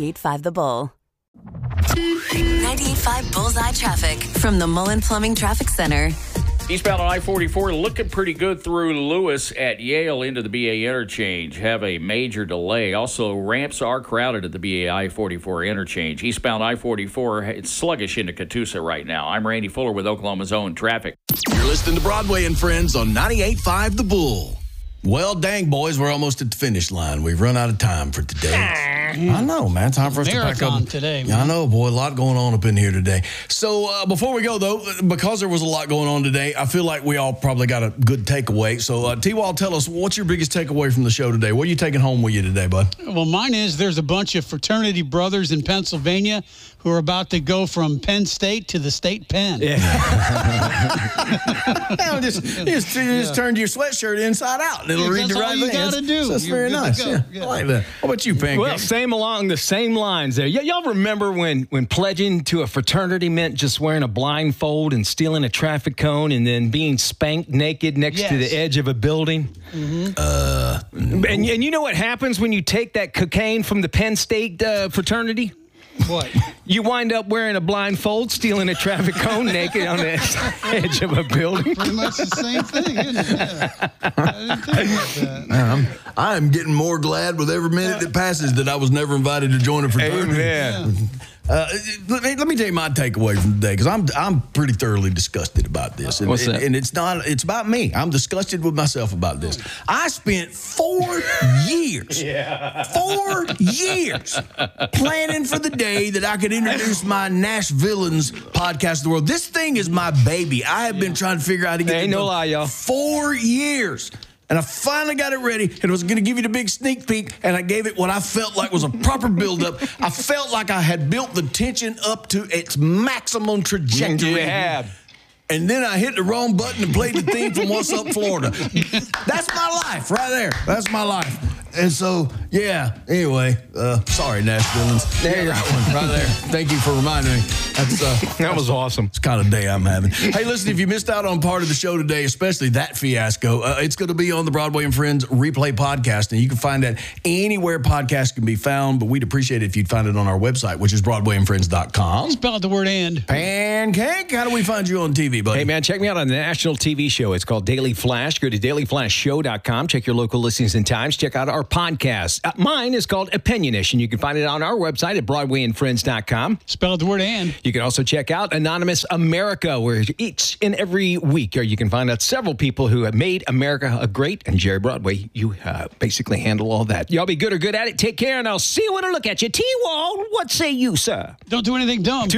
98.5 The Bull. 98.5 Bullseye traffic from the Mullen Plumbing Traffic Center. Eastbound on I-44 looking pretty good through Lewis at Yale into the BA interchange. Have a major delay. Also, ramps are crowded at the BA I-44 interchange. Eastbound I-44, it's sluggish into Catoosa right now. I'm Randy Fuller with Oklahoma's own traffic. You're listening to Broadway and Friends on 98.5 The Bull. Well, dang, boys, we're almost at the finish line. We've run out of time for today. I know, man. Time for us to pack up. Today, man. Yeah, I know, boy. A lot going on up in here today. So before we go, though, because there was a lot going on today, I feel like we all probably got a good takeaway. So, T-Wall, tell us, what's your biggest takeaway from the show today? What are you taking home with you today, bud? Well, mine is there's a bunch of fraternity brothers in Pennsylvania who are about to go from Penn State to the state pen. Yeah. just turned your sweatshirt inside out. It'll read the right thing. That's all you got to do. That's very nice. Yeah. I like that. What about you, Pancake? Well, same along the same lines there. Y'all remember when pledging to a fraternity meant just wearing a blindfold and stealing a traffic cone and then being spanked naked next to the edge of a building? Mm-hmm. And you know what happens when you take that cocaine from the Penn State fraternity? What? You wind up wearing a blindfold, stealing a traffic cone naked on the edge of a building. Pretty much the same thing, isn't it? Yeah. I didn't think about that. I'm getting more glad with every minute that passes that I was never invited to join a fraternity. Amen. Yeah. Let me tell you my takeaway from today, because I'm pretty thoroughly disgusted about this. And, What's that? And it's about me. I'm disgusted with myself about this. I spent 4 years, 4 years planning for the day that I could introduce my Nash Villains podcast to the world. This thing is my baby. I have been trying to figure out how to get it. Ain't no lie, y'all. 4 years. And I finally got it ready, and I was going to give you the big sneak peek, and I gave it what I felt like was a proper build-up. I felt like I had built the tension up to its maximum trajectory. You had. And then I hit the wrong button and played the theme from What's Up, Florida. That's my life right there. That's my life. And so, yeah, anyway, sorry, Nash Villains. There you go. Right there. Thank you for reminding me. That was awesome. It's the kind of day I'm having. Hey, listen, if you missed out on part of the show today, especially that fiasco, it's going to be on the Broadway and Friends replay podcast, and you can find that anywhere podcasts can be found, but we'd appreciate it if you'd find it on our website, which is BroadwayandFriends.com. Spell out the word "and." Pancake, how do we find you on TV, buddy? Hey, man, check me out on the national TV show. It's called Daily Flash. Go to dailyflashshow.com. Check your local listings and times. Check out our podcast. Mine is called Opinionish, and you can find it on our website at BroadwayandFriends.com. Spell out the word "and." You can also check out Anonymous America, where each and every week you can find out several people who have made America a great. And Jerry Broadway, you basically handle all that. Y'all be good or good at it. Take care, and I'll see you when I look at you. T-Wall, what say you, sir? Don't do anything dumb.